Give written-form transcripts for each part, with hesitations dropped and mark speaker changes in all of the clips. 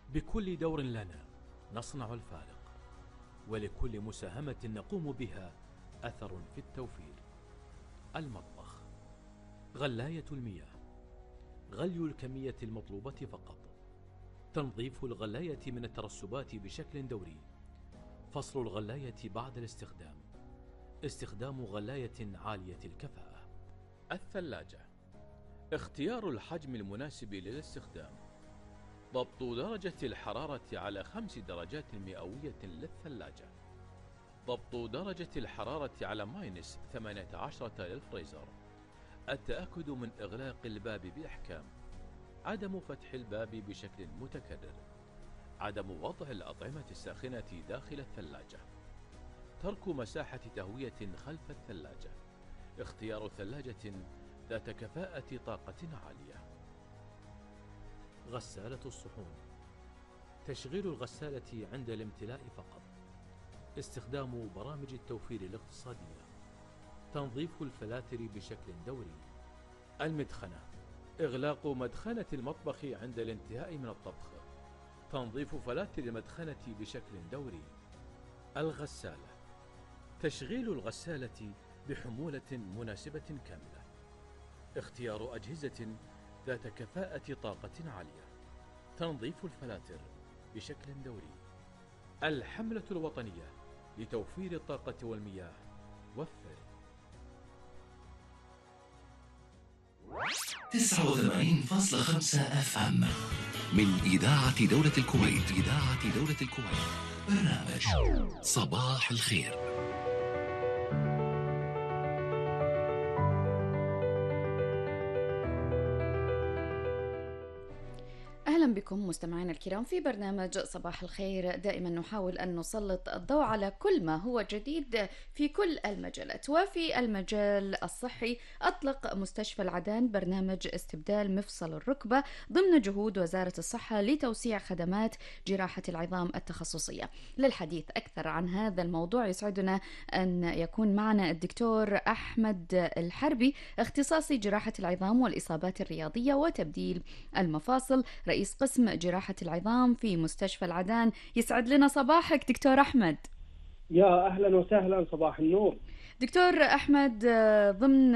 Speaker 1: بكل دور لنا نصنع الفارق، ولكل مساهمة نقوم بها أثر في التوفير. المطبخ، غلاية المياه، غلي الكمية المطلوبة فقط، تنظيف الغلاية من الترسبات بشكل دوري، فصل الغلاية بعد الاستخدام، استخدام غلاية عالية الكفاءة. الثلاجة، اختيار الحجم المناسب للاستخدام، ضبط درجة الحرارة على 5 درجات مئوية للثلاجة، ضبط درجة الحرارة على -18 للفريزر، التأكد من إغلاق الباب بإحكام، عدم فتح الباب بشكل متكرر، عدم وضع الأطعمة الساخنة داخل الثلاجة، ترك مساحة تهوية خلف الثلاجة، اختيار ثلاجة ذات كفاءة طاقة عالية. غسالة الصحون، تشغيل الغسالة عند الامتلاء فقط، استخدام برامج التوفير الاقتصادية، تنظيف الفلاتر بشكل دوري. المدخنة، إغلاق مدخنة المطبخ عند الانتهاء من الطبخ، تنظيف فلاتر المدخنة بشكل دوري. الغسالة، تشغيل الغسالة بحمولة مناسبة كاملة، اختيار أجهزة ذات كفاءة طاقة عالية، تنظيف الفلاتر بشكل دوري. الحملة الوطنية لتوفير الطاقة والمياه، وفر.
Speaker 2: 89.5 FM من إذاعة دولة الكويت. برنامج صباح الخير.
Speaker 3: أهلا بكم مستمعينا الكرام في برنامج صباح الخير. دائما نحاول أن نسلط الضوء على كل ما هو جديد في كل المجالات. وفي المجال الصحي أطلق مستشفى العدان برنامج استبدال مفصل الركبة ضمن جهود وزارة الصحة لتوسيع خدمات جراحة العظام التخصصية. للحديث أكثر عن هذا الموضوع يسعدنا أن يكون معنا الدكتور أحمد الحربي، اختصاصي جراحة العظام والإصابات الرياضية وتبديل المفاصل، رئيس قسم جراحة العظام في مستشفى العدان. يسعد لنا صباحك دكتور أحمد.
Speaker 4: يا أهلا وسهلا، صباح النور.
Speaker 3: دكتور أحمد، ضمن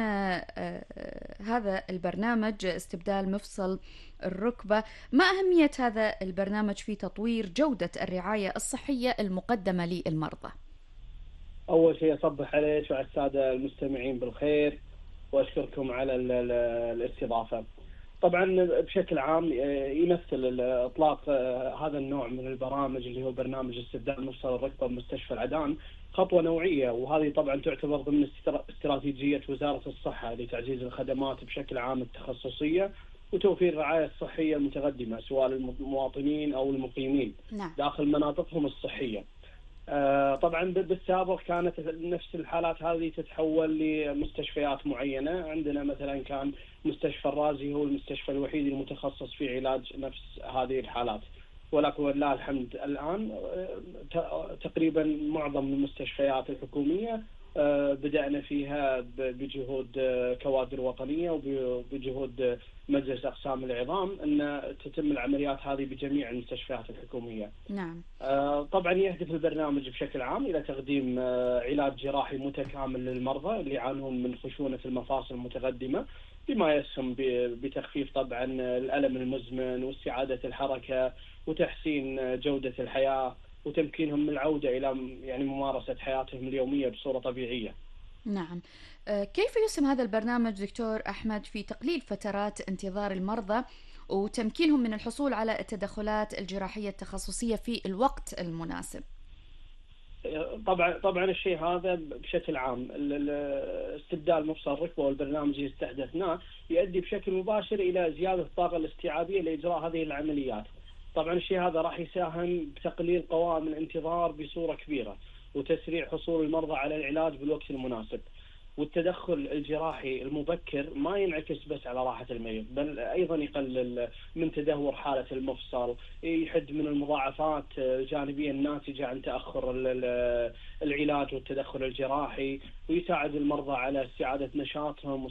Speaker 3: هذا البرنامج استبدال مفصل الركبة، ما أهمية هذا البرنامج في تطوير جودة الرعاية الصحية المقدمة للمرضى؟
Speaker 4: أول شيء أصبح عليك وعلى السادة المستمعين بالخير وأشكركم على الاستضافة. طبعا بشكل عام يمثل إطلاق هذا النوع من البرامج اللي هو برنامج استبدال مفصل الركبة بمستشفى العدان خطوة نوعية، وهذه طبعا تعتبر ضمن استراتيجية وزارة الصحة لتعزيز الخدمات بشكل عام التخصصية وتوفير الرعاية الصحية المتقدمة سواء للمواطنين أو المقيمين داخل مناطقهم الصحية. طبعا بالسابق كانت نفس الحالات هذه تتحول لمستشفيات معينة. عندنا مثلا كان مستشفى الرازي هو المستشفى الوحيد المتخصص في علاج نفس هذه الحالات، ولكن ولله الحمد الآن تقريبا معظم المستشفيات الحكومية بدأنا فيها بجهود كوادر وطنية وبجهود مجلس أقسام العظام أن تتم العمليات هذه بجميع المستشفيات الحكومية.
Speaker 3: نعم.
Speaker 4: طبعا يهدف البرنامج بشكل عام إلى تقديم علاج جراحي متكامل للمرضى اللي يعانون من خشونة المفاصل المتقدمة، بما يسهم بتخفيف طبعا الألم المزمن واستعادة الحركة وتحسين جودة الحياة وتمكينهم من العودة إلى ممارسة حياتهم اليومية بصورة طبيعية.
Speaker 3: نعم. كيف يسهم هذا البرنامج دكتور أحمد في تقليل فترات انتظار المرضى وتمكينهم من الحصول على التدخلات الجراحية التخصصية في الوقت المناسب؟
Speaker 4: طبعا الشيء هذا بشكل عام استبدال مفصل الركبة والبرنامج اللي استحدثناه يؤدي بشكل مباشر إلى زيادة الطاقة الاستيعابية لإجراء هذه العمليات. طبعا الشيء هذا راح يساهم بتقليل قوائم الانتظار بصورة كبيرة وتسريع حصول المرضى على العلاج بالوقت المناسب. والتدخل الجراحي المبكر ما ينعكس بس على راحة المريض، بل أيضا يقلل من تدهور حالة المفصل، يحد من المضاعفات الجانبية الناتجة عن تأخر العلاج والتدخل الجراحي، ويساعد المرضى على استعادة نشاطهم